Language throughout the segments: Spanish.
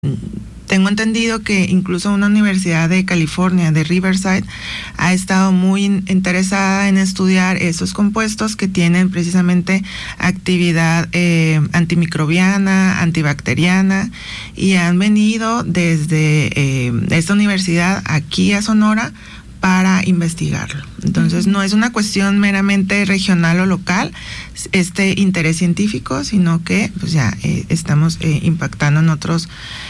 tengo entendido que incluso una universidad de California, de Riverside, ha estado muy interesada en estudiar esos compuestos que tienen precisamente actividad antimicrobiana, antibacteriana, y han venido desde esta universidad aquí a Sonora para investigarlo. Entonces, no es una cuestión meramente regional o local, interés científico, sino que pues ya estamos impactando en otros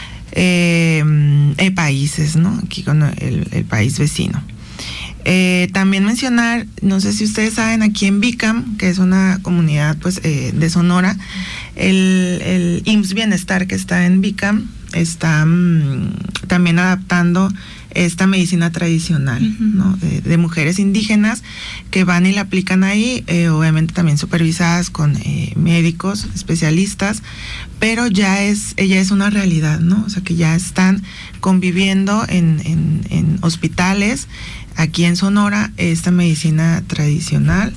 países, ¿no? Aquí con el país vecino. También mencionar, no sé si ustedes saben, aquí en Bicam, que es una comunidad pues de Sonora, el IMSS Bienestar que está en Bicam está también adaptando esta medicina tradicional, ¿no? De mujeres indígenas que van y la aplican ahí, obviamente también supervisadas con médicos, especialistas, pero ella es una realidad, ¿no? O sea, que ya están conviviendo en hospitales aquí en Sonora esta medicina tradicional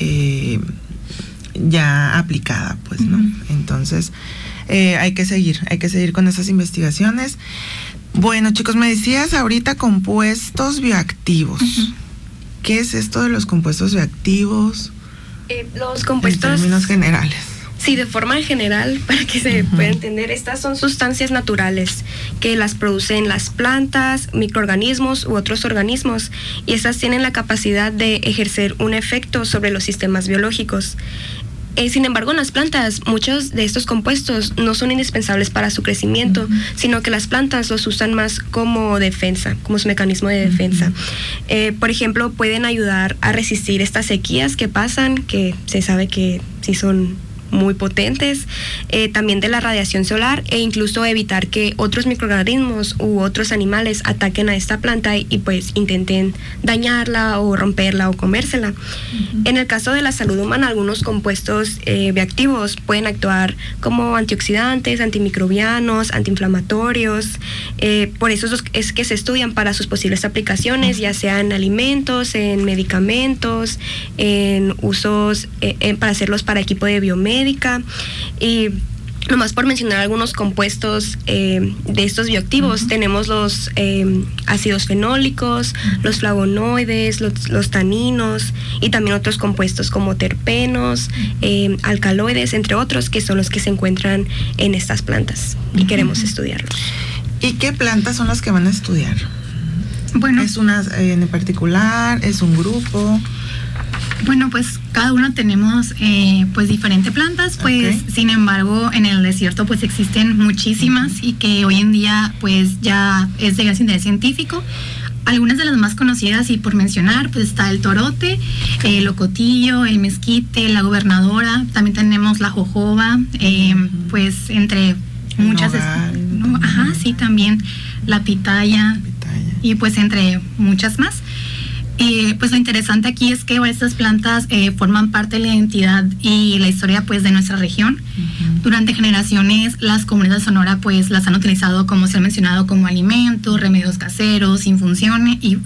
ya aplicada, pues, ¿no? Entonces, hay que seguir con esas investigaciones. Bueno, chicos, me decías ahorita compuestos bioactivos. ¿Qué es esto de los compuestos bioactivos? Los compuestos... En términos generales. Sí, de forma general, para que se pueda entender, estas son sustancias naturales que las producen las plantas, microorganismos u otros organismos, y estas tienen la capacidad de ejercer un efecto sobre los sistemas biológicos. Sin embargo, en las plantas, muchos de estos compuestos no son indispensables para su crecimiento, sino que las plantas los usan más como defensa, como su mecanismo de defensa. Por ejemplo, pueden ayudar a resistir estas sequías que pasan, que se sabe que sí son muy potentes, también de la radiación solar, e incluso evitar que otros microorganismos u otros animales ataquen a esta planta y pues intenten dañarla o romperla o comérsela. En el caso de la salud humana, algunos compuestos bioactivos pueden actuar como antioxidantes, antimicrobianos, antiinflamatorios, por eso es que se estudian para sus posibles aplicaciones, ya sea en alimentos, en medicamentos, en usos, para hacerlos para equipo de biomédica. Y nomás por mencionar algunos compuestos de estos bioactivos, tenemos los ácidos fenólicos, los flavonoides, los taninos, y también otros compuestos como terpenos, alcaloides, entre otros, que son los que se encuentran en estas plantas y queremos estudiarlos. ¿Y qué plantas son las que van a estudiar? Bueno, ¿Es una en particular? ¿Es un grupo? Bueno, pues cada uno tenemos pues diferentes plantas, pues sin embargo en el desierto pues existen muchísimas y que hoy en día pues ya es de gran interés científico. Algunas de las más conocidas y por mencionar pues está el torote, el ocotillo, el mezquite, la gobernadora, también tenemos la jojoba, pues entre muchas, sí, también la pitaya y pues entre muchas más. Pues lo interesante aquí es que estas plantas forman parte de la identidad y la historia pues de nuestra región. Durante generaciones las comunidades de Sonora pues las han utilizado, como se ha mencionado, como alimentos, remedios caseros, infusiones, y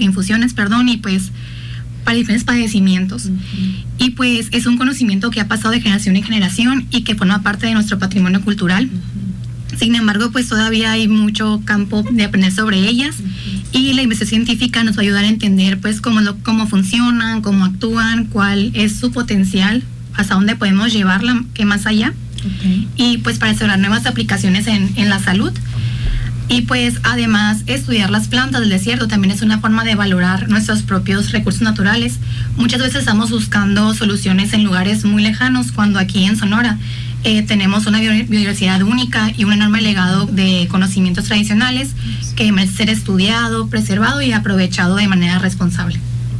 pues para diferentes padecimientos. Y pues es un conocimiento que ha pasado de generación en generación y que forma parte de nuestro patrimonio cultural. Sin embargo, pues todavía hay mucho campo de aprender sobre ellas, y la investigación científica nos va a ayudar a entender pues cómo funcionan, cómo actúan, cuál es su potencial, hasta dónde podemos llevarla, qué más allá, y pues para explorar nuevas aplicaciones en la salud. Y pues además estudiar las plantas del desierto también es una forma de valorar nuestros propios recursos naturales. Muchas veces estamos buscando soluciones en lugares muy lejanos, cuando aquí en Sonora tenemos una biodiversidad única y un enorme legado de conocimientos tradicionales que merece ser estudiado, preservado y aprovechado de manera responsable.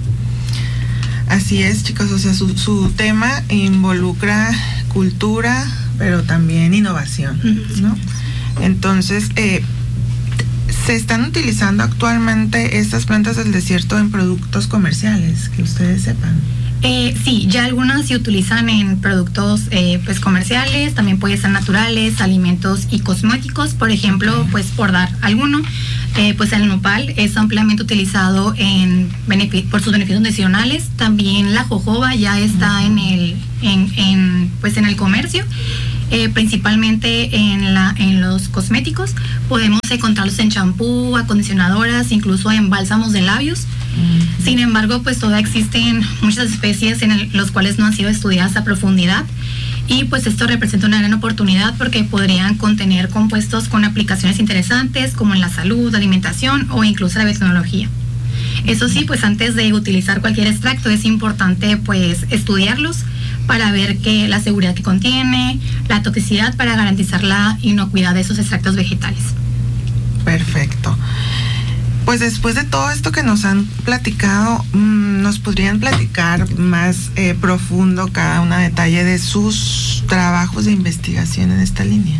Así es, chicos, o sea, su tema involucra cultura, pero también innovación, ¿no? Entonces, ¿se están utilizando actualmente estas plantas del desierto en productos comerciales, que ustedes sepan? Sí, ya algunas se utilizan en productos pues comerciales, también pueden ser naturales, alimentos y cosméticos. Por ejemplo, pues por dar alguno, pues el nopal es ampliamente utilizado por sus beneficios nutricionales. También la jojoba ya está en el comercio. principalmente en los cosméticos. Podemos encontrarlos en champú, acondicionadoras, incluso en bálsamos de labios. Sin embargo, pues todavía existen muchas especies en los cuales no han sido estudiadas a profundidad, y pues esto representa una gran oportunidad porque podrían contener compuestos con aplicaciones interesantes como en la salud, alimentación o incluso la biotecnología. Eso sí, pues antes de utilizar cualquier extracto es importante pues estudiarlos para ver que la seguridad que contiene, la toxicidad, para garantizar la inocuidad de esos extractos vegetales. Perfecto. Pues después de todo esto que nos han platicado, ¿nos podrían platicar más profundo cada una detalle de sus trabajos de investigación en esta línea?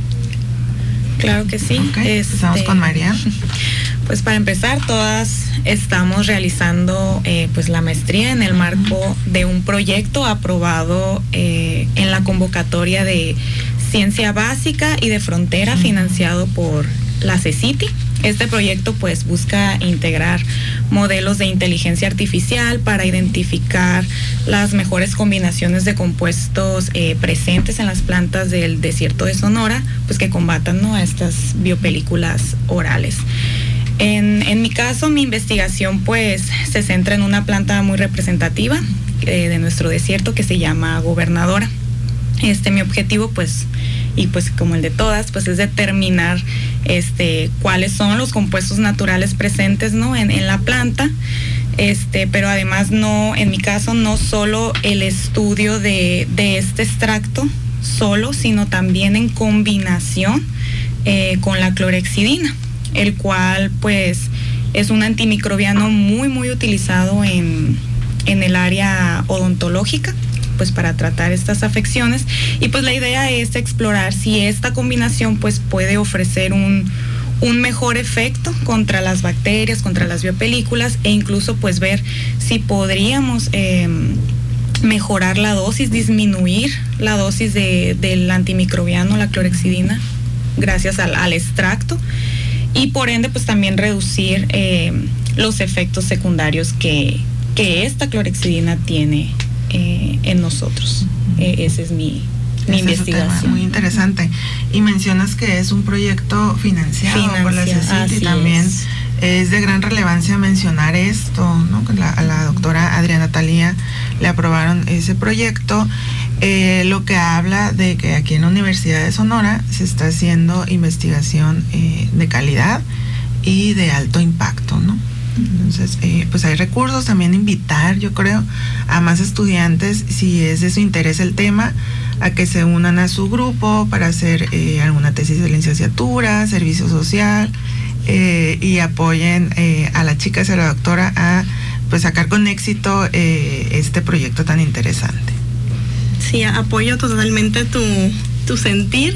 Claro que sí. Okay. Empezamos con Marian. Pues para empezar, todas estamos realizando pues la maestría en el marco de un proyecto aprobado en la convocatoria de Ciencia Básica y de Frontera, financiado por la CECITI. Este proyecto pues busca integrar modelos de inteligencia artificial para identificar las mejores combinaciones de compuestos presentes en las plantas del desierto de Sonora, pues que combatan, ¿no?, a estas biopelículas orales. En mi caso, mi investigación pues se centra en una planta muy representativa de nuestro desierto que se llama Gobernadora. Mi objetivo pues, y pues como el de todas, pues es determinar cuáles son los compuestos naturales presentes, ¿no?, en la planta, pero además no, en mi caso, no solo el estudio de este extracto solo, sino también en combinación con la clorhexidina, el cual pues es un antimicrobiano muy muy utilizado en el área odontológica, pues para tratar estas afecciones, y pues la idea es explorar si esta combinación pues puede ofrecer un mejor efecto contra las bacterias, contra las biopelículas, e incluso pues ver si podríamos mejorar la dosis, disminuir la dosis del antimicrobiano, la clorhexidina, gracias al extracto, y por ende pues también reducir los efectos secundarios que esta clorhexidina tiene en nosotros. Ese es mi investigación. Muy interesante. Y mencionas que es un proyecto financiado por la CECITI, y también es de gran relevancia mencionar esto, ¿no? A la doctora Adriana Talía le aprobaron ese proyecto, lo que habla de que aquí en la Universidad de Sonora se está haciendo investigación de calidad y de alto impacto, ¿no? Entonces, pues hay recursos, también invitar, yo creo, a más estudiantes, si es de su interés el tema, a que se unan a su grupo para hacer alguna tesis de licenciatura, servicio social, y apoyen a las chicas y a la doctora a pues sacar con éxito este proyecto tan interesante. Sí, apoyo totalmente tu sentir.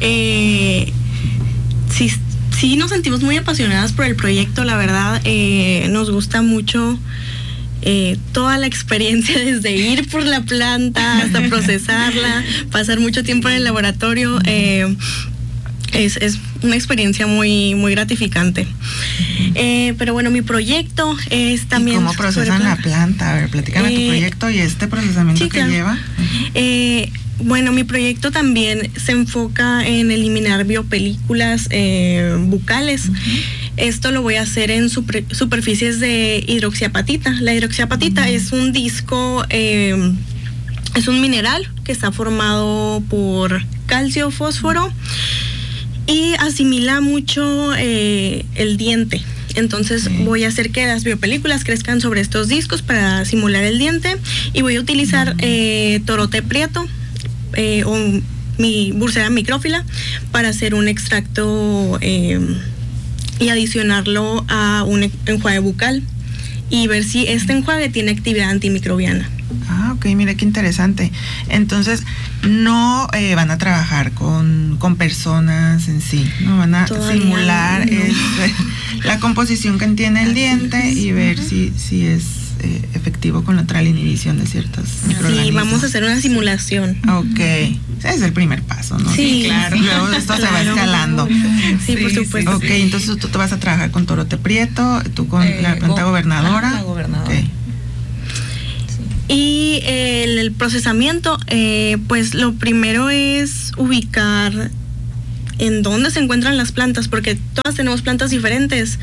Sí, nos sentimos muy apasionadas por el proyecto, la verdad. Nos gusta mucho toda la experiencia, desde ir por la planta hasta procesarla, pasar mucho tiempo en el laboratorio. Es una experiencia muy muy gratificante. Pero bueno, mi proyecto es también... ¿Y cómo procesan la planta? A ver, platícame tu proyecto y este procesamiento que lleva. Bueno, mi proyecto también se enfoca en eliminar biopelículas bucales. Esto lo voy a hacer en superficies de hidroxiapatita. La hidroxiapatita es un disco, es un mineral que está formado por calcio, fósforo, y asimila mucho el diente. Entonces voy a hacer que las biopelículas crezcan sobre estos discos para simular el diente, y voy a utilizar torote prieto o mi Bursera micrófila para hacer un extracto y adicionarlo a un enjuague bucal y ver si este enjuague tiene actividad antimicrobiana. Ah, ok, mira qué interesante. Entonces, no van a trabajar con personas en sí, no van a simular la composición que tiene el diente y ver si es efectivo con la inhibición de ciertos microorganismos. Sí, vamos a hacer una simulación. Ok, ese es el primer paso, ¿no? Sí, claro. Luego esto se va escalando. Sí, por supuesto. Ok, entonces tú te vas a trabajar con torote prieto, tú con la planta gobernadora. La gobernadora. Okay. Y el procesamiento, pues lo primero es ubicar en dónde se encuentran las plantas, porque todas tenemos plantas diferentes.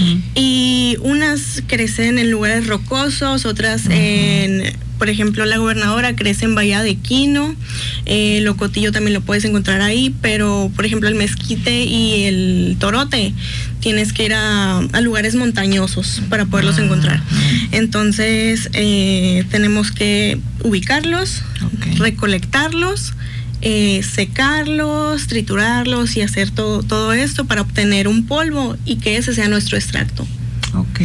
Y unas crecen en lugares rocosos, otras por ejemplo, la gobernadora crece en Bahía de Quino, locotillo también lo puedes encontrar ahí, pero por ejemplo el mezquite y el torote tienes que ir a lugares montañosos para poderlos encontrar. Entonces tenemos que ubicarlos, recolectarlos, secarlos, triturarlos y hacer todo esto para obtener un polvo y que ese sea nuestro extracto. Ok.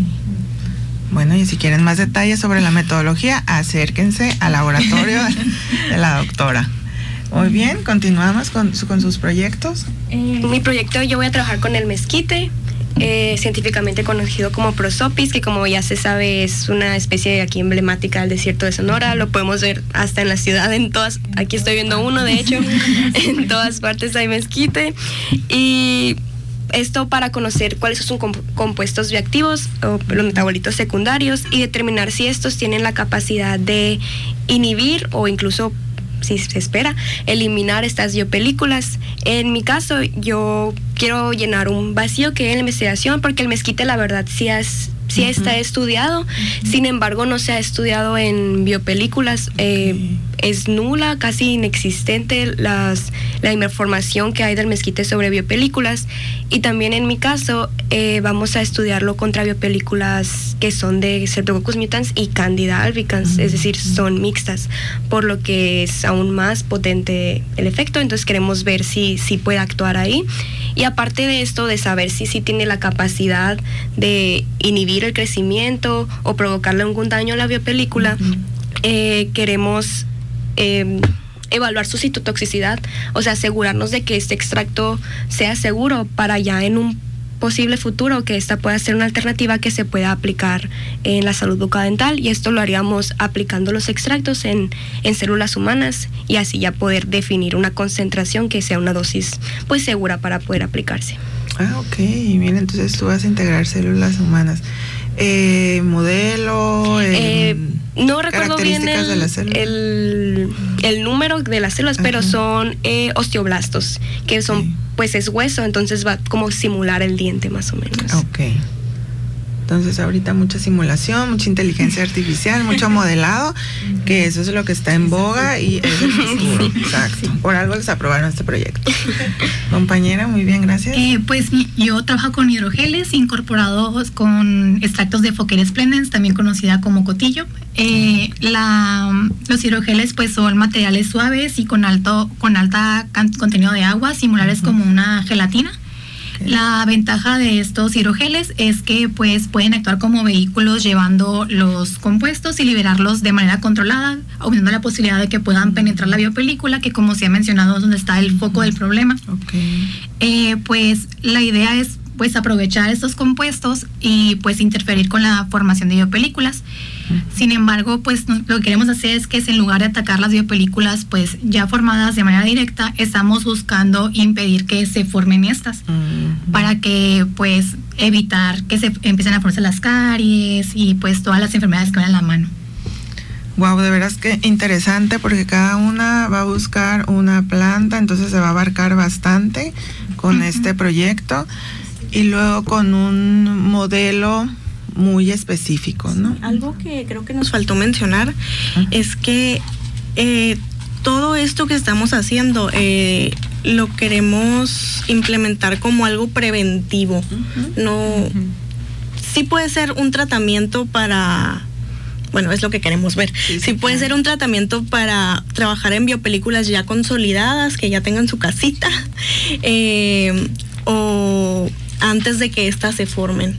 Bueno, y si quieren más detalles sobre la metodología, acérquense al laboratorio de la doctora. Muy bien, continuamos con sus proyectos. Mi proyecto, yo voy a trabajar con el mezquite, científicamente conocido como Prosopis, que como ya se sabe es una especie aquí emblemática del desierto de Sonora. Lo podemos ver hasta en la ciudad, en todas, aquí estoy viendo uno de hecho, en todas partes hay mezquite. Y esto para conocer cuáles son sus compuestos bioactivos o los metabolitos secundarios y determinar si estos tienen la capacidad de inhibir o incluso, si se espera, eliminar estas biopelículas. En mi caso, yo quiero llenar un vacío que hay en la investigación, porque el mezquite, la verdad, sí está estudiado, sin embargo, no se ha estudiado en biopelículas. Es nula, casi inexistente la información que hay del mezquite sobre biopelículas. Y también en mi caso, vamos a estudiarlo contra biopelículas que son de Streptococcus mutans y Candida albicans, es decir, son mixtas, por lo que es aún más potente el efecto. Entonces queremos ver si puede actuar ahí. Y aparte de esto, de saber si tiene la capacidad de inhibir el crecimiento o provocarle algún daño a la biopelícula, queremos evaluar su citotoxicidad, o sea, asegurarnos de que este extracto sea seguro para ya en un posible futuro que esta pueda ser una alternativa que se pueda aplicar en la salud bucodental, y esto lo haríamos aplicando los extractos en células humanas y así ya poder definir una concentración que sea una dosis pues segura para poder aplicarse. Ok, bien, entonces tú vas a integrar células humanas. Modelo, no recuerdo bien el número de las células, pero son osteoblastos, que son, pues es hueso, entonces va como simular el diente más o menos. Ok. Entonces ahorita mucha simulación, mucha inteligencia artificial, mucho modelado, que eso es lo que está en boga y es el futuro. Exacto. Por algo les aprobaron este proyecto. Compañera, muy bien, gracias. Pues yo trabajo con hidrogeles incorporados con extractos de Phoceria splendens, también conocida como cotillo. Los hidrogeles pues son materiales suaves y con alta contenido de agua, similares como una gelatina. La ventaja de estos hidrogeles es que pues pueden actuar como vehículos llevando los compuestos y liberarlos de manera controlada, aumentando la posibilidad de que puedan penetrar la biopelícula, que como se ha mencionado es donde está el foco del problema. Pues la idea es pues aprovechar estos compuestos y pues interferir con la formación de biopelículas. Sin embargo, pues lo que queremos hacer es que en lugar de atacar las biopelículas pues ya formadas de manera directa, estamos buscando impedir que se formen estas, para que pues evitar que se empiecen a formarse las caries y pues todas las enfermedades que van a la mano. Wow, de veras que interesante, porque cada una va a buscar una planta, entonces se va a abarcar bastante con este proyecto, y luego con un modelo muy específico, ¿no? Algo que creo que nos faltó mencionar es que todo esto que estamos haciendo lo queremos implementar como algo preventivo. Sí puede ser un tratamiento para, bueno, es lo que queremos ver. Sí puede ser un tratamiento para trabajar en biopelículas ya consolidadas, que ya tengan su casita, o antes de que éstas se formen.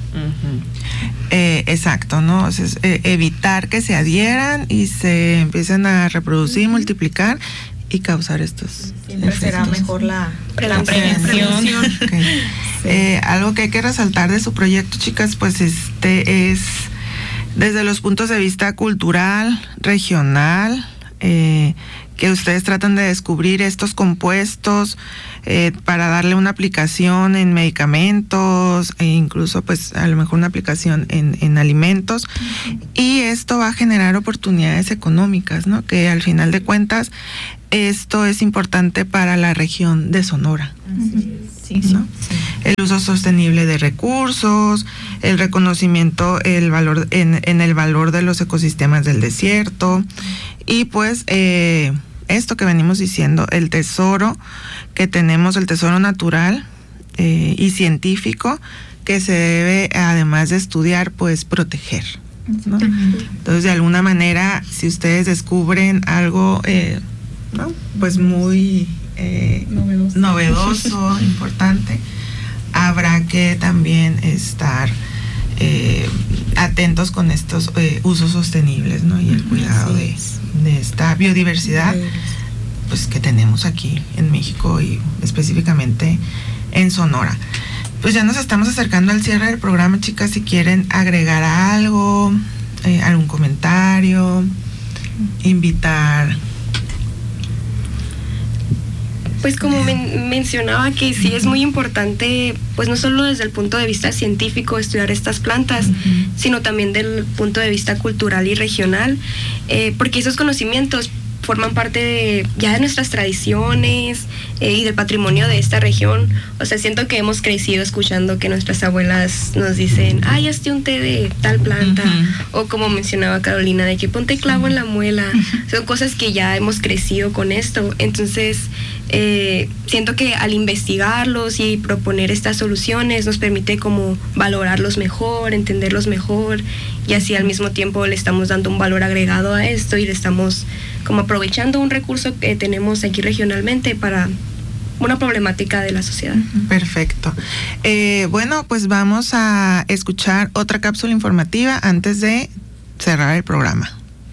Exacto, ¿no? O sea, evitar que se adhieran y se empiecen a reproducir, multiplicar y causar estos siempre efectos. Será mejor la prevención. Algo que hay que resaltar de su proyecto, chicas, pues es desde los puntos de vista cultural, regional, que ustedes tratan de descubrir estos compuestos para darle una aplicación en medicamentos e incluso pues a lo mejor una aplicación en alimentos, y esto va a generar oportunidades económicas, ¿no? Que al final de cuentas esto es importante para la región de Sonora. Sí, ¿no? sí. El uso sostenible de recursos, el reconocimiento, el valor en el valor de los ecosistemas del desierto, y pues esto que venimos diciendo, el tesoro que tenemos, el tesoro natural y científico que se debe, además de estudiar, pues proteger, ¿no? Entonces, de alguna manera, si ustedes descubren algo, ¿no? Pues muy novedoso, importante, habrá que también estar atentos con estos usos sostenibles, ¿no? Y el cuidado de esta biodiversidad, pues que tenemos aquí en México y específicamente en Sonora. Pues ya nos estamos acercando al cierre del programa, chicas. Si quieren agregar algo, algún comentario, invitar. Pues como mencionaba, que sí es muy importante, pues no solo desde el punto de vista científico estudiar estas plantas, sino también del punto de vista cultural y regional, porque esos conocimientos forman parte ya de nuestras tradiciones y del patrimonio de esta región. O sea, siento que hemos crecido escuchando que nuestras abuelas nos dicen, ay, hazte un té de tal planta, o como mencionaba Carolina, de que ponte clavo en la muela. Son cosas que ya hemos crecido con esto. Entonces, siento que al investigarlos y proponer estas soluciones nos permite como valorarlos mejor, entenderlos mejor, y así al mismo tiempo le estamos dando un valor agregado a esto y le estamos como aprovechando un recurso que tenemos aquí regionalmente para una problemática de la sociedad. Perfecto. Bueno, pues vamos a escuchar otra cápsula informativa antes de cerrar el programa.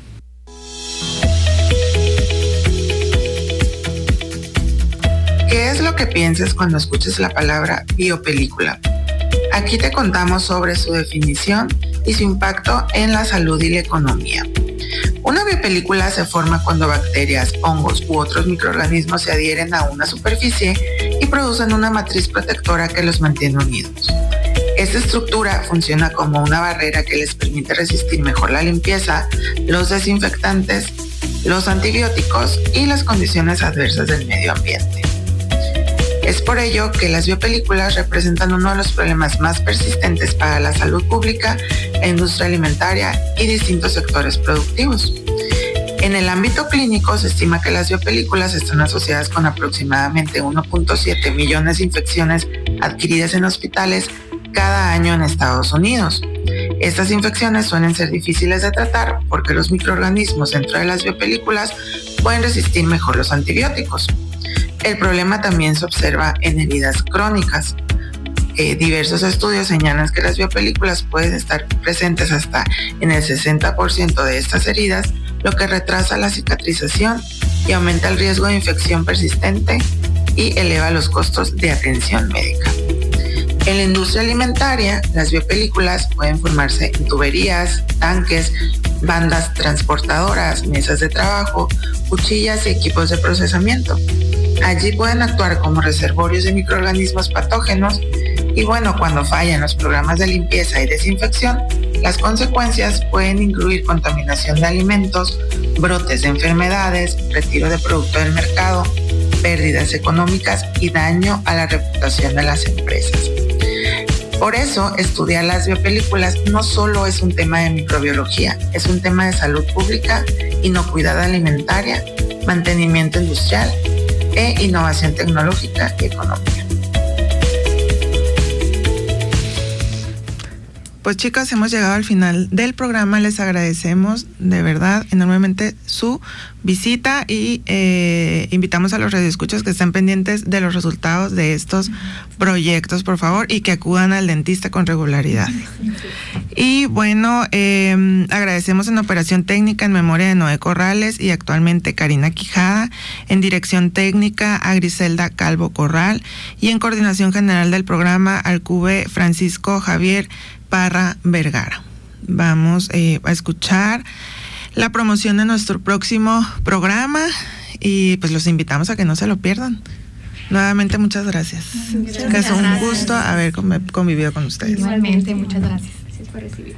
¿Qué es lo que piensas cuando escuchas la palabra biopelícula? Aquí te contamos sobre su definición y su impacto en la salud y la economía. Una biopelícula se forma cuando bacterias, hongos u otros microorganismos se adhieren a una superficie y producen una matriz protectora que los mantiene unidos. Esta estructura funciona como una barrera que les permite resistir mejor la limpieza, los desinfectantes, los antibióticos y las condiciones adversas del medio ambiente. Es por ello que las biopelículas representan uno de los problemas más persistentes para la salud pública, la industria alimentaria y distintos sectores productivos. En el ámbito clínico se estima que las biopelículas están asociadas con aproximadamente 1.7 millones de infecciones adquiridas en hospitales cada año en Estados Unidos. Estas infecciones suelen ser difíciles de tratar porque los microorganismos dentro de las biopelículas pueden resistir mejor los antibióticos. El problema también se observa en heridas crónicas. Diversos estudios señalan que las biopelículas pueden estar presentes hasta en el 60% de estas heridas, lo que retrasa la cicatrización y aumenta el riesgo de infección persistente y eleva los costos de atención médica. En la industria alimentaria, las biopelículas pueden formarse en tuberías, tanques, bandas transportadoras, mesas de trabajo, cuchillas y equipos de procesamiento. Allí pueden actuar como reservorios de microorganismos patógenos y bueno, cuando fallan los programas de limpieza y desinfección, las consecuencias pueden incluir contaminación de alimentos, brotes de enfermedades, retiro de producto del mercado, pérdidas económicas y daño a la reputación de las empresas. Por eso, estudiar las biopelículas no solo es un tema de microbiología, es un tema de salud pública, inocuidad alimentaria, mantenimiento industrial e innovación tecnológica y económica. Pues chicas, hemos llegado al final del programa. Les agradecemos de verdad enormemente su visita y invitamos a los radioescuchas que estén pendientes de los resultados de estos proyectos, por favor, y que acudan al dentista con regularidad. Y bueno, agradecemos en operación técnica en memoria de Noé Corrales y actualmente Karina Quijada, en dirección técnica a Griselda Calvo Corral y en coordinación general del programa al CUBE Francisco Javier Parra Vergara. Vamos a escuchar la promoción de nuestro próximo programa y pues los invitamos a que no se lo pierdan. Nuevamente muchas gracias. Que es un gusto haber convivido con ustedes. Igualmente, muchas gracias. Gracias por recibir.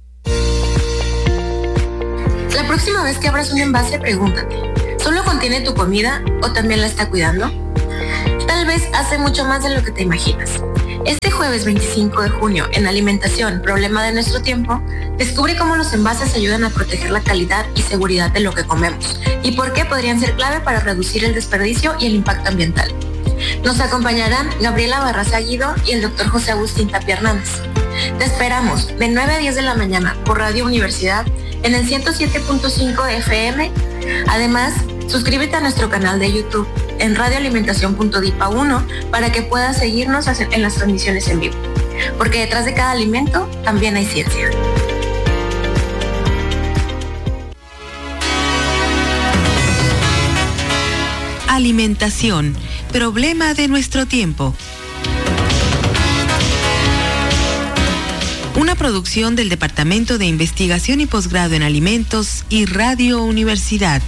La próxima vez que abras un envase, pregúntate, ¿solo contiene tu comida o también la está cuidando? Tal vez hace mucho más de lo que te imaginas. Este jueves 25 de junio, en Alimentación, Problema de Nuestro Tiempo, descubre cómo los envases ayudan a proteger la calidad y seguridad de lo que comemos y por qué podrían ser clave para reducir el desperdicio y el impacto ambiental. Nos acompañarán Gabriela Barraza Guido y el Dr. José Agustín Tapia Hernández. Te esperamos de 9 a 10 de la mañana por Radio Universidad en el 107.5 FM. Además, suscríbete a nuestro canal de YouTube en radioalimentación.dipa 1 para que puedas seguirnos en las transmisiones en vivo. Porque detrás de cada alimento también hay ciencia. Alimentación, problema de nuestro tiempo. Una producción del Departamento de Investigación y Posgrado en Alimentos y Radio Universidad.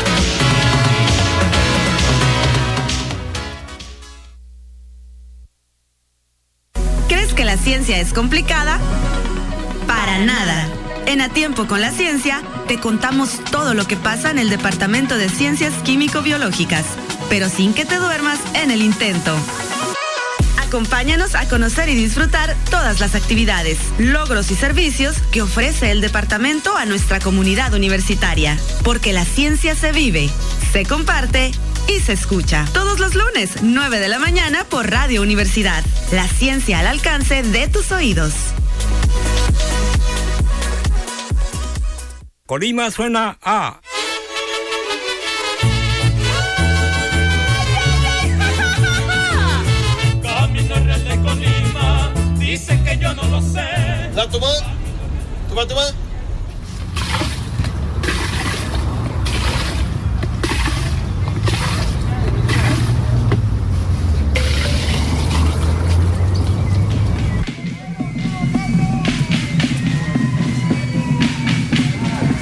¿Crees que la ciencia es complicada? Para nada. En A Tiempo con la Ciencia, te contamos todo lo que pasa en el Departamento de Ciencias Químico-Biológicas, pero sin que te duermas en el intento. Acompáñanos a conocer y disfrutar todas las actividades, logros y servicios que ofrece el departamento a nuestra comunidad universitaria. Porque la ciencia se vive, se comparte y se escucha. Todos los lunes, 9 de la mañana por Radio Universidad. La ciencia al alcance de tus oídos. Colima suena a... Camino real de Colima, dicen que yo no lo sé. ¿La toma? ¿Toma?